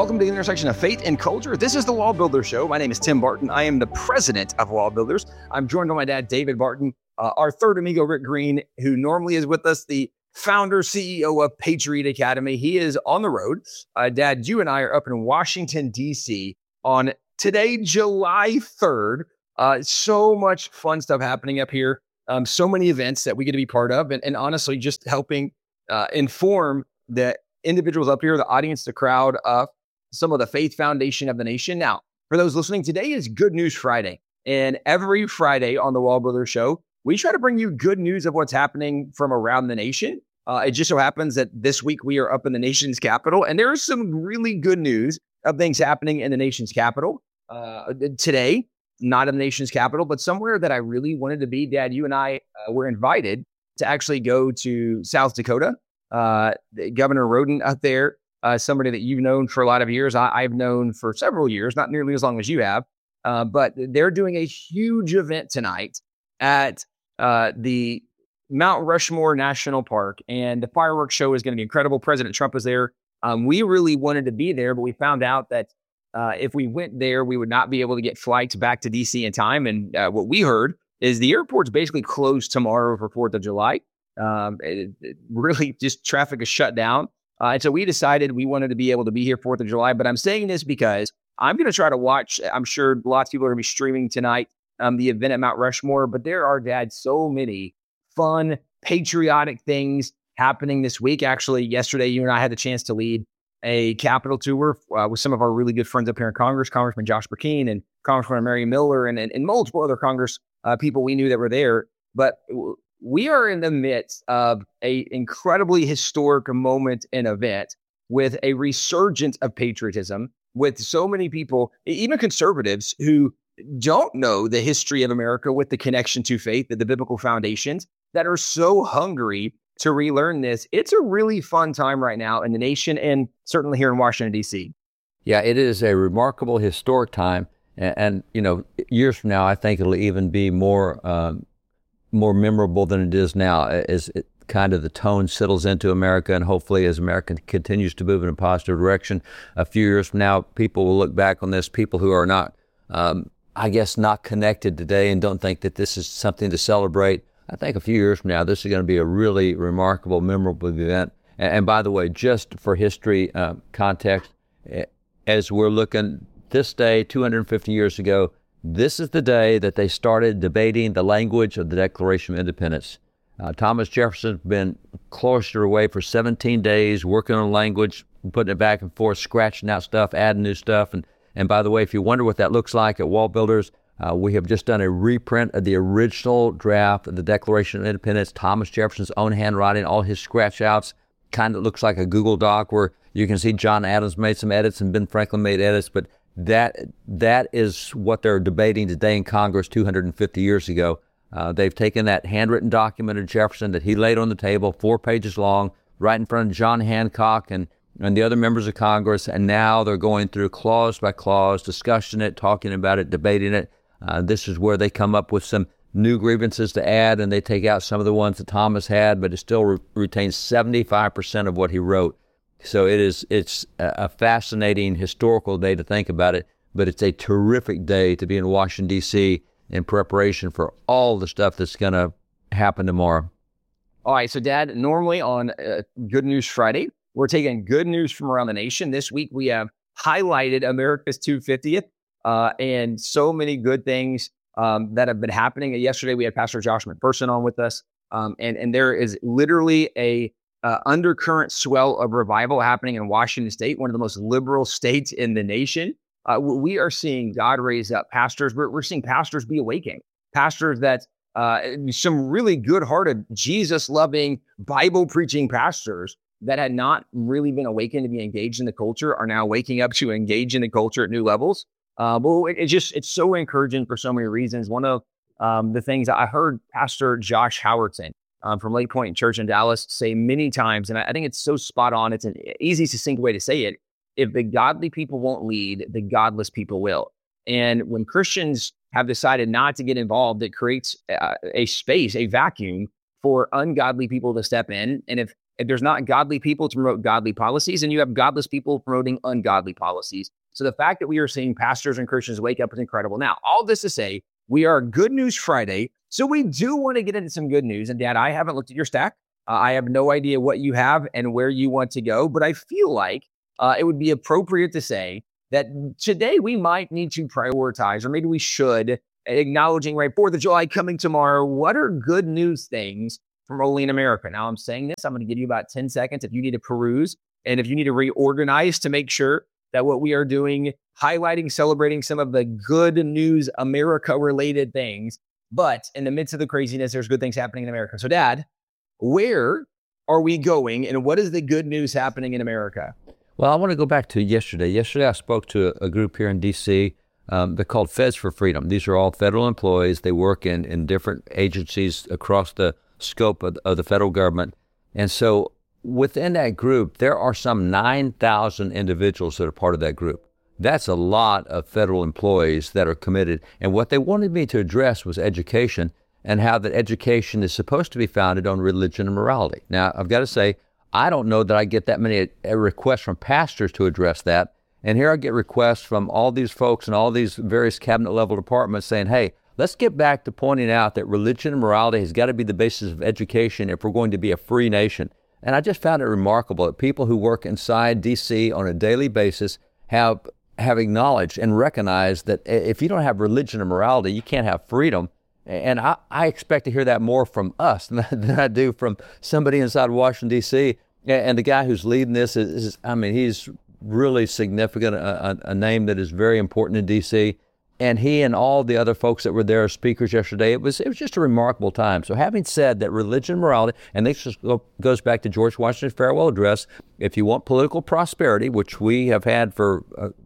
Welcome to the intersection of faith and culture. This is the Wall Builder Show. My name is Tim Barton. I am the president of Wall Builders. I'm joined by my dad, David Barton, our third amigo, Rick Green, who normally is with us, the founder, CEO of Patriot Academy. He is on the road. Dad, you and I are up in Washington, D.C. on today, July 3rd. So much fun stuff happening up here. So many events that we get to be part of. And honestly, just helping inform the individuals up here, the audience, the crowd of some of the faith foundation of the nation. Now, for those listening, today is Good News Friday. And every Friday on the Wall Builder Show, we try to bring you good news of what's happening from around the nation. It just so happens that this week we are up in the nation's capital, and there is some really good news of things happening in the nation's capital today, not in the nation's capital, but somewhere that I really wanted to be. Dad, you and I were invited to actually go to South Dakota. Governor Roden up there, somebody that you've known for a lot of years. I've known for several years, not nearly as long as you have, but they're doing a huge event tonight at the Mount Rushmore National Park, and the fireworks show is going to be incredible. President Trump is there. We really wanted to be there, but we found out that if we went there, we would not be able to get flights back to D.C. in time. And what we heard is the airport's basically closed tomorrow for 4th of July. Really just traffic is shut down. And so we decided we wanted to be able to be here 4th of July. But I'm saying this because I'm going to try to watch. I'm sure lots of people are going to be streaming tonight the event at Mount Rushmore. But there are, Dad, so many fun, patriotic things happening this week. Actually, yesterday, you and I had the chance to lead a Capitol tour with some of our really good friends up here in Congress, Congressman Josh Burkeen and Congresswoman Mary Miller and multiple other Congress people we knew that were there. But we are in the midst of an incredibly historic moment and event with a resurgence of patriotism, with so many people, even conservatives, who don't know the history of America with the connection to faith, the biblical foundations, that are so hungry to relearn this. It's a really fun time right now in the nation and certainly here in Washington, D.C. Yeah, it is a remarkable historic time. And years from now, I think it'll even be more memorable than it is now, as it kind of the tone settles into America, and hopefully as America continues to move in a positive direction, a few years from now, people will look back on this, people who are not, not connected today and don't think that this is something to celebrate. I think a few years from now, this is going to be a really remarkable, memorable event. And by the way, just for history context, as we're looking this day, 250 years ago, this is the day that they started debating the language of the Declaration of Independence. Thomas Jefferson's been cloistered away for 17 days, working on language, putting it back and forth, scratching out stuff, adding new stuff. And by the way, if you wonder what that looks like at Wall Builders, we have just done a reprint of the original draft of the Declaration of Independence, Thomas Jefferson's own handwriting, all his scratch outs. Kind of looks like a Google Doc where you can see John Adams made some edits and Ben Franklin made edits, but that is what they're debating today in Congress 250 years ago. They've taken that handwritten document of Jefferson that he laid on the table, 4 pages long, right in front of John Hancock and the other members of Congress, and now they're going through clause by clause, discussing it, talking about it, debating it. This is where they come up with some new grievances to add, and they take out some of the ones that Thomas had, but it still retains 75% of what he wrote. So it's a fascinating historical day to think about it, but it's a terrific day to be in Washington, D.C. in preparation for all the stuff that's going to happen tomorrow. All right, so Dad, normally on Good News Friday, we're taking good news from around the nation. This week we have highlighted America's 250th and so many good things that have been happening. Yesterday we had Pastor Josh McPherson on with us, and there is literally a undercurrent swell of revival happening in Washington State, one of the most liberal states in the nation. We are seeing God raise up pastors. We're seeing pastors be awakening, pastors that some really good-hearted, Jesus-loving, Bible-preaching pastors that had not really been awakened to be engaged in the culture are now waking up to engage in the culture at new levels. It's so encouraging for so many reasons. One of the things I heard Pastor Josh Howardson from Lake Point Church in Dallas say many times, and I think it's so spot on. It's an easy, succinct way to say it. If the godly people won't lead, the godless people will. And when Christians have decided not to get involved, it creates a space, a vacuum for ungodly people to step in. And if If there's not godly people to promote godly policies, and you have godless people promoting ungodly policies. So the fact that we are seeing pastors and Christians wake up is incredible. Now, all this to say, we are Good News Friday, so we do want to get into some good news. And Dad, I haven't looked at your stack. I have no idea what you have and where you want to go, but I feel like it would be appropriate to say that today we might need to prioritize, or maybe we should, acknowledging, right, 4th of July coming tomorrow, what are good news things from only in America? Now, I'm saying this, I'm going to give you about 10 seconds if you need to peruse, and if you need to reorganize to make sure that what we are doing, highlighting, celebrating some of the good news, America-related things, but in the midst of the craziness, there's good things happening in America. So, Dad, where are we going, and what is the good news happening in America? Well, I want to go back to yesterday. Yesterday, I spoke to a group here in D.C. They're called Feds for Freedom. These are all federal employees. They work in different agencies across the scope of the federal government. And so within that group, there are some 9,000 individuals that are part of that group. That's a lot of federal employees that are committed. And what they wanted me to address was education, and how that education is supposed to be founded on religion and morality. Now, I've got to say, I don't know that I get that many requests from pastors to address that. And here I get requests from all these folks and all these various cabinet level departments saying, hey, let's get back to pointing out that religion and morality has got to be the basis of education if we're going to be a free nation. And I just found it remarkable that people who work inside D.C. on a daily basis have acknowledged and recognized that if you don't have religion and morality, you can't have freedom. And I expect to hear that more from us than I do from somebody inside Washington, D.C. And the guy who's leading this he's really significant, a name that is very important in D.C. And he and all the other folks that were there as speakers yesterday, it was just a remarkable time. So having said that religion and morality, and this just goes back to George Washington's farewell address, if you want political prosperity, which we have had for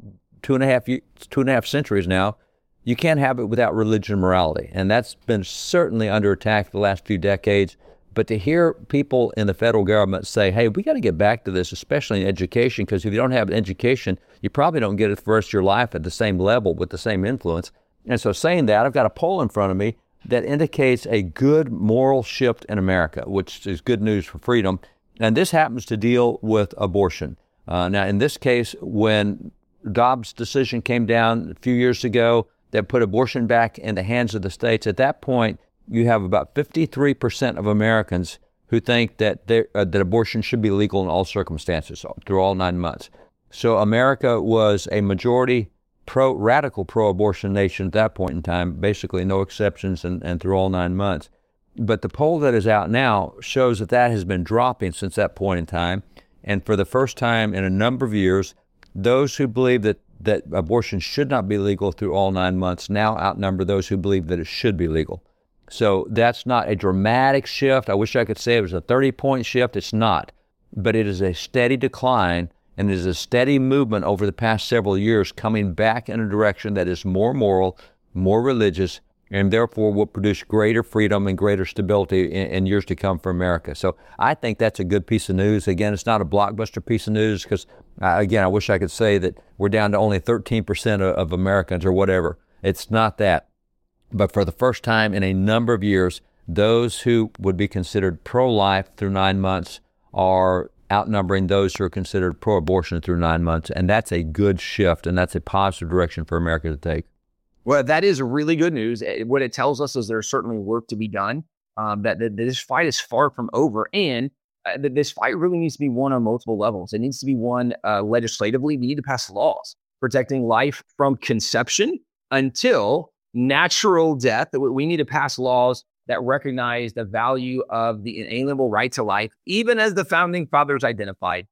2.5 centuries now, you can't have it without religion and morality. And that's been certainly under attack for the last few decades. But to hear people in the federal government say, hey, we got to get back to this, especially in education, because if you don't have an education, you probably don't get it for the rest of your life at the same level with the same influence. And so saying that, I've got a poll in front of me that indicates a good moral shift in America, which is good news for freedom. And this happens to deal with abortion. Now, in this case, when Dobbs' decision came down a few years ago that put abortion back in the hands of the states, at that point, you have about 53% of Americans who think that abortion should be legal in all circumstances through all 9 months. So America was a majority radical pro-abortion nation at that point in time, basically no exceptions and through all 9 months. But the poll that is out now shows that has been dropping since that point in time. And for the first time in a number of years, those who believe that abortion should not be legal through all 9 months now outnumber those who believe that it should be legal. So that's not a dramatic shift. I wish I could say it was a 30-point shift. It's not. But it is a steady decline, and it is a steady movement over the past several years coming back in a direction that is more moral, more religious, and therefore will produce greater freedom and greater stability in years to come for America. So I think that's a good piece of news. Again, it's not a blockbuster piece of news because, again, I wish I could say that we're down to only 13% of Americans or whatever. It's not that. But for the first time in a number of years, those who would be considered pro-life through 9 months are outnumbering those who are considered pro-abortion through 9 months. And that's a good shift, and that's a positive direction for America to take. Well, that is really good news. What it tells us is there's certainly work to be done, that this fight is far from over, and that this fight really needs to be won on multiple levels. It needs to be won legislatively. We need to pass laws protecting life from conception until natural death. We need to pass laws that recognize the value of the inalienable right to life, even as the founding fathers identified.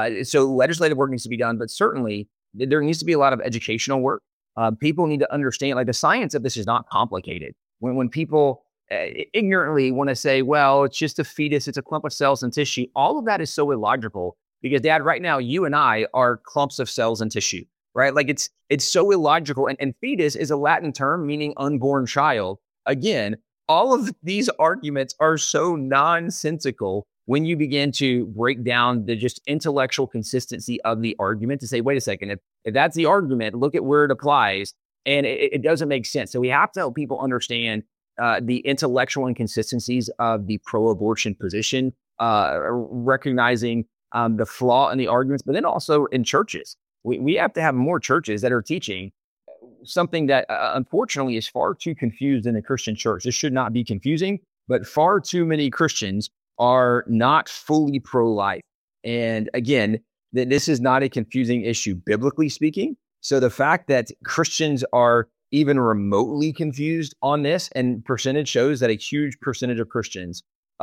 So legislative work needs to be done, but certainly there needs to be a lot of educational work. People need to understand, like, the science of this is not complicated. When people ignorantly want to say, well, it's just a fetus, it's a clump of cells and tissue, all of that is so illogical because, Dad, right now, you and I are clumps of cells and tissue, right? Like it's so illogical. And fetus is a Latin term meaning unborn child. Again, all of these arguments are so nonsensical when you begin to break down the just intellectual consistency of the argument to say, wait a second, if that's the argument, look at where it applies, and it doesn't make sense. So we have to help people understand the intellectual inconsistencies of the pro-abortion position. recognizing the flaw in the arguments, but then also in churches. We have to have more churches that are teaching something that unfortunately is far too confused in the Christian church. This should not be confusing, but far too many Christians are not fully pro-life. And again, this is not a confusing issue, biblically speaking. So the fact that Christians are even remotely confused on this, and percentage shows that a huge percentage of Christians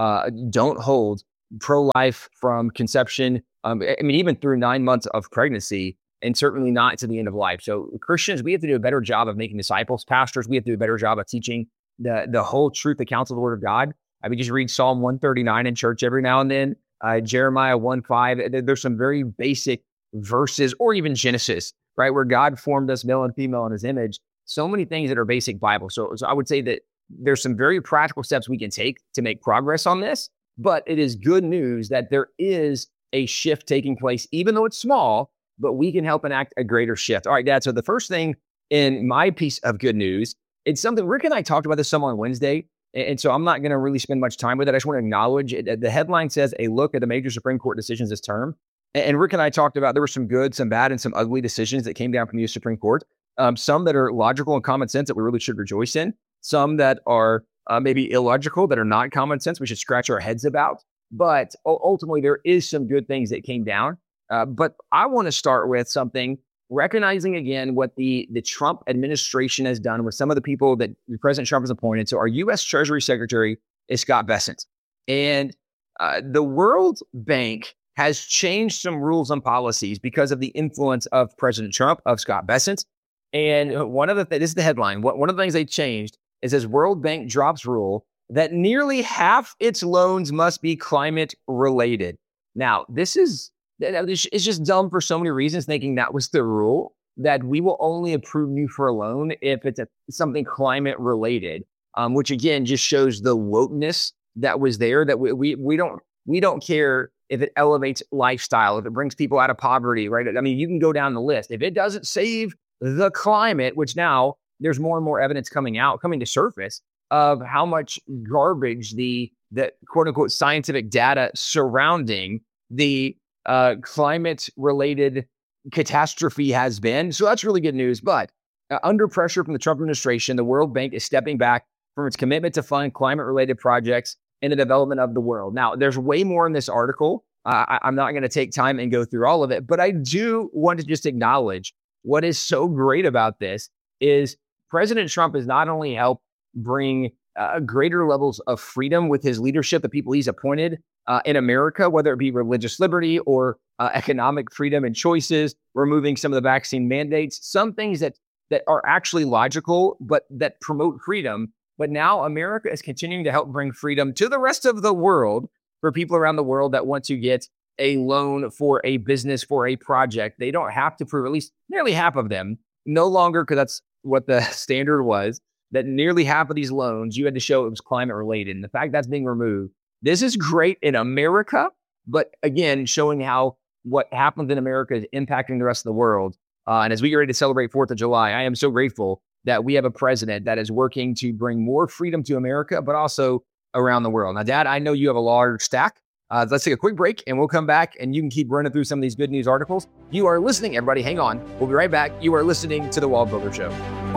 don't hold pro-life from conception, even through 9 months of pregnancy, and certainly not to the end of life. So Christians, we have to do a better job of making disciples. Pastors, we have to do a better job of teaching the whole truth, the counsel of the Word of God. Just read Psalm 139 in church every now and then, Jeremiah 1:5. There's some very basic verses, or even Genesis, right, where God formed us male and female in His image. So many things that are basic Bible. So I would say that there's some very practical steps we can take to make progress on this, but it is good news that there is a shift taking place, even though it's small, but we can help enact a greater shift. All right, Dad, so the first thing in my piece of good news, it's something Rick and I talked about this some on Wednesday, and so I'm not going to really spend much time with it. I just want to acknowledge it. The headline says, a look at the major Supreme Court decisions this term. And Rick and I talked about there were some good, some bad, and some ugly decisions that came down from the U.S. Supreme Court. Some that are logical and common sense that we really should rejoice in. Some that are maybe illogical, that are not common sense, we should scratch our heads about. But ultimately, there is some good things that came down. But I want to start with something, recognizing again what the Trump administration has done with some of the people that President Trump has appointed. So our U.S. Treasury Secretary is Scott Bessent. And the World Bank has changed some rules and policies because of the influence of President Trump, of Scott Bessent. And one of this is the headline. One of the things they changed is this World Bank drops rule that nearly half its loans must be climate related. Now, it's just dumb for so many reasons, thinking that was the rule, that we will only approve you for a loan if it's something climate related, which again just shows the wokeness that was there, that we don't care if it elevates lifestyle, if it brings people out of poverty, right? You can go down the list. If it doesn't save the climate, which now there's more and more evidence coming to surface of how much garbage the quote unquote scientific data surrounding the climate related catastrophe has been. So that's really good news. But under pressure from the Trump administration, the World Bank is stepping back from its commitment to fund climate related projects in the development of the world. Now, there's way more in this article. I'm not going to take time and go through all of it, but I do want to just acknowledge what is so great about this is President Trump has not only helped bring greater levels of freedom with his leadership, the people he's appointed in America, whether it be religious liberty or economic freedom and choices, removing some of the vaccine mandates, some things that are actually logical, but that promote freedom. But now America is continuing to help bring freedom to the rest of the world for people around the world that want to get a loan for a business, for a project. They don't have to prove, at least nearly half of them, no longer, because that's what the standard was, that nearly half of these loans, you had to show it was climate related. And the fact that's being removed, this is great in America, but again, showing how what happens in America is impacting the rest of the world. And as we get ready to celebrate 4th of July, I am so grateful that we have a president that is working to bring more freedom to America, but also around the world. Now, Dad, I know you have a large stack. Let's take a quick break and we'll come back and you can keep running through some of these good news articles. You are listening, everybody, hang on. We'll be right back. You are listening to The Wall Builder Show.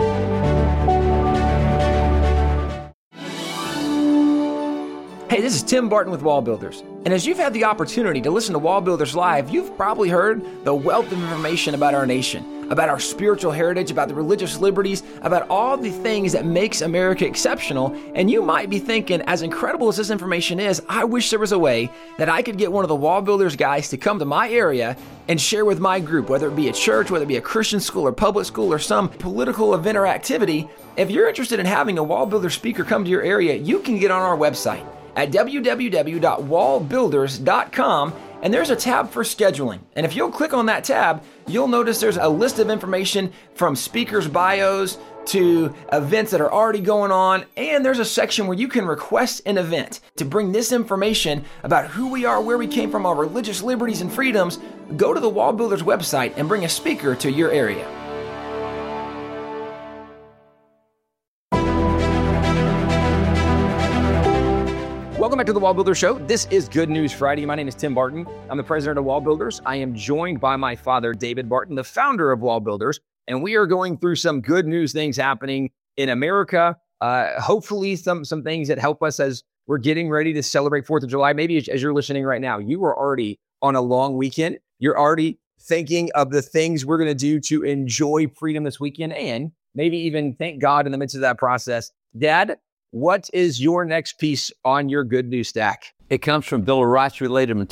Hey, this is Tim Barton with Wall Builders. And as you've had the opportunity to listen to Wall Builders Live, you've probably heard the wealth of information about our nation, about our spiritual heritage, about the religious liberties, about all the things that makes America exceptional. And you might be thinking, as incredible as this information is, I wish there was a way that I could get one of the Wall Builders guys to come to my area and share with my group, whether it be a church, whether it be a Christian school or public school or some political event or activity. If you're interested in having a Wall Builder speaker come to your area, you can get on our website at www.wallbuilders.com, and there's a tab for scheduling. And if you'll click on that tab, you'll notice there's a list of information from speakers' bios to events that are already going on, and there's a section where you can request an event to bring this information about who we are, where we came from, our religious liberties and freedoms. Go to the Wall Builders website and bring a speaker to your area. Welcome back to the Wall Builders Show. This is Good News Friday. My name is Tim Barton. I'm the president of Wall Builders. I am joined by my father, David Barton, the founder of Wall Builders, and we are going through some good news things happening in America. Hopefully some things that help us as we're getting ready to celebrate 4th of July. Maybe as you're listening right now, you are already on a long weekend. You're already thinking of the things we're going to do to enjoy freedom this weekend and maybe even thank God in the midst of that process. Dad, what is your next piece on your good news stack? It comes from Bill of Rights related material.